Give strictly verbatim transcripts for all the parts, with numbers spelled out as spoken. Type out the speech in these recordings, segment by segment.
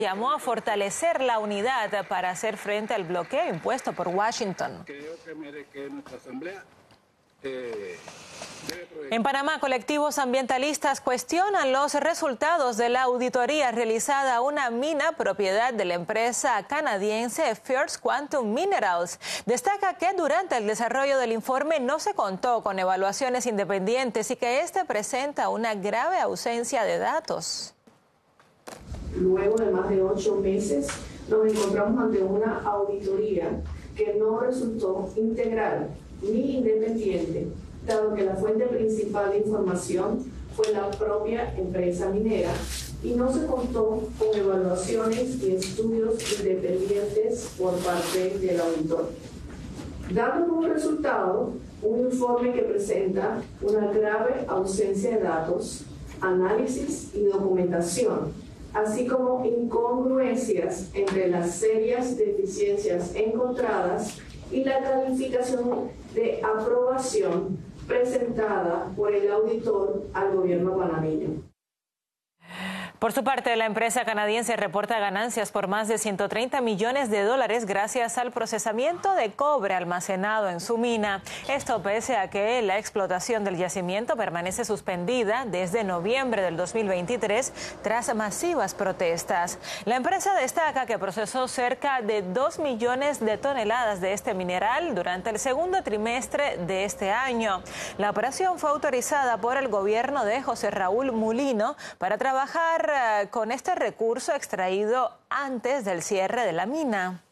Llamó a fortalecer la unidad para hacer frente al bloqueo impuesto por Washington. En Panamá, colectivos ambientalistas cuestionan los resultados de la auditoría realizada a una mina propiedad de la empresa canadiense First Quantum Minerals. Destaca que durante el desarrollo del informe no se contó con evaluaciones independientes y que este presenta una grave ausencia de datos. Luego de más de ocho meses, nos encontramos ante una auditoría que no resultó integral ni independiente, dado que la fuente principal de información fue la propia empresa minera y no se contó con evaluaciones y estudios independientes por parte del auditor. Dando como resultado un informe que presenta una grave ausencia de datos, análisis y documentación, así como incongruencias entre las serias deficiencias encontradas y la calificación de aprobación presentada por el auditor al gobierno panameño. Por su parte, la empresa canadiense reporta ganancias por más de ciento treinta millones de dólares gracias al procesamiento de cobre almacenado en su mina. Esto pese a que la explotación del yacimiento permanece suspendida desde noviembre del dos mil veintitrés tras masivas protestas. La empresa destaca que procesó cerca de dos millones de toneladas de este mineral durante el segundo trimestre de este año. La operación fue autorizada por el gobierno de José Raúl Mulino para trabajar con este recurso extraído antes del cierre de la mina.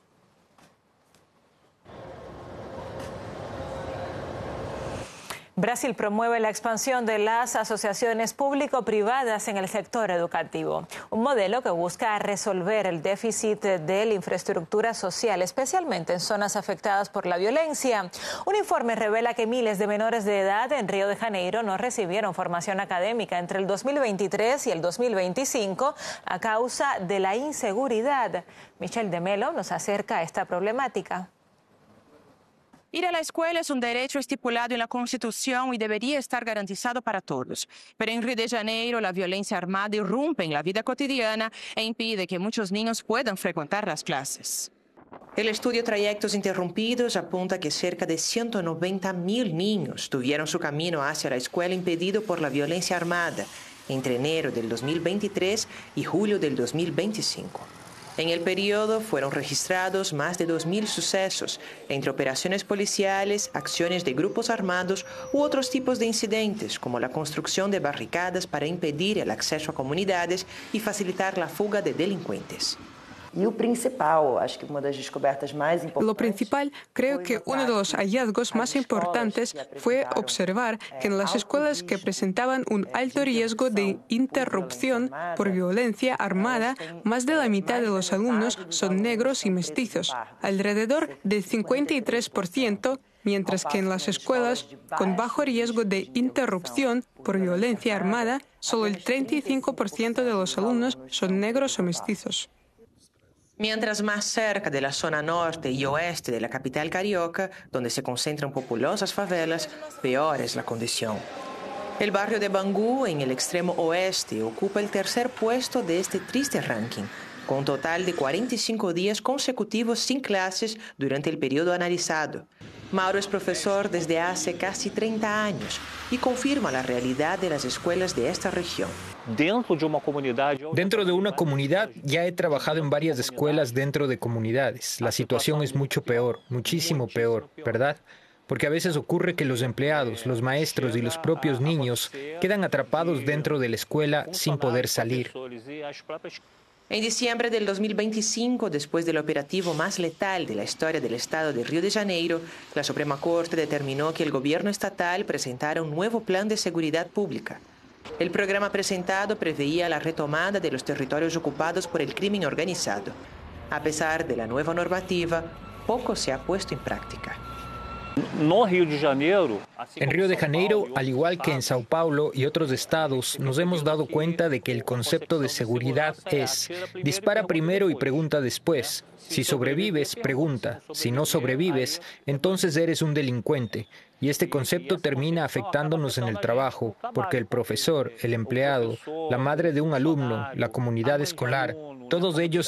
Brasil promueve la expansión de las asociaciones público-privadas en el sector educativo, un modelo que busca resolver el déficit de la infraestructura social, especialmente en zonas afectadas por la violencia. Un informe revela que miles de menores de edad en Río de Janeiro no recibieron formación académica entre el dos mil veintitrés y el dos mil veinticinco a causa de la inseguridad. Michelle de Melo nos acerca a esta problemática. Ir a la escuela es un derecho estipulado en la Constitución y debería estar garantizado para todos. Pero en Río de Janeiro, la violencia armada irrumpe en la vida cotidiana e impide que muchos niños puedan frecuentar las clases. El estudio Trayectos Interrumpidos apunta que cerca de ciento noventa mil niños tuvieron su camino hacia la escuela impedido por la violencia armada entre enero del dos mil veintitrés y julio del dos mil veinticinco. En el periodo fueron registrados más de dos mil sucesos, entre operaciones policiales, acciones de grupos armados u otros tipos de incidentes, como la construcción de barricadas para impedir el acceso a comunidades y facilitar la fuga de delincuentes. Lo principal, creo que uno de los hallazgos más importantes fue observar que en las escuelas que presentaban un alto riesgo de interrupción por violencia armada, más de la mitad de los alumnos son negros y mestizos, alrededor del cincuenta y tres por ciento, mientras que en las escuelas con bajo riesgo de interrupción por violencia armada, solo el treinta y cinco por ciento de los alumnos son negros o mestizos. Mientras más cerca de la zona norte y oeste de la capital carioca, donde se concentran populosas favelas, peor es la condición. El barrio de Bangu, en el extremo oeste, ocupa el tercer puesto de este triste ranking, con un total de cuarenta y cinco días consecutivos sin clases durante el periodo analizado. Mauro es profesor desde hace casi treinta años y confirma la realidad de las escuelas de esta región. Dentro de una comunidad ya he trabajado en varias escuelas dentro de comunidades. La situación es mucho peor, muchísimo peor, ¿verdad? Porque a veces ocurre que los empleados, los maestros y los propios niños quedan atrapados dentro de la escuela sin poder salir. En diciembre del dos mil veinticinco, después del operativo más letal de la historia del estado de Río de Janeiro, la Suprema Corte determinó que el gobierno estatal presentara un nuevo plan de seguridad pública. El programa presentado preveía la retomada de los territorios ocupados por el crimen organizado. A pesar de la nueva normativa, poco se ha puesto en práctica. En Río de Janeiro, al igual que en Sao Paulo y otros estados, nos hemos dado cuenta de que el concepto de seguridad es: dispara primero y pregunta después. Si sobrevives, pregunta. Si no sobrevives, entonces eres un delincuente. Y este concepto termina afectándonos en el trabajo, porque el profesor, el empleado, la madre de un alumno, la comunidad escolar, todos ellos